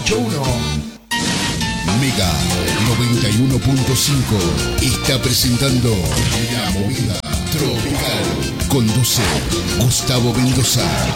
881. Mega 91.5 está presentando La Movida Tropical. Conduce Gustavo Mendoza.